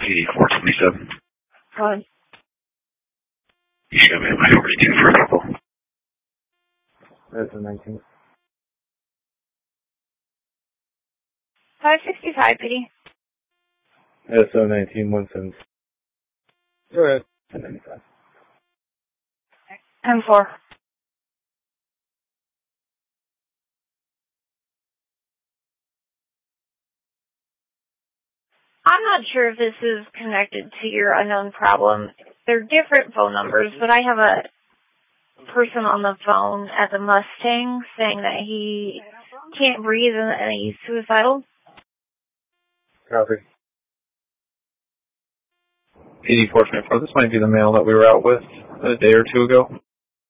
8427. Fine. You should be my 42 for a couple. That's a 19. 565, PD. SO 19, 17. Go ahead. 95. M4. I'm not sure if this is connected to your unknown problem. They're different phone numbers, but I have a person on the phone at the Mustang saying that he can't breathe and he's suicidal. Copy. 8424. This might be the male that we were out with a day or two ago.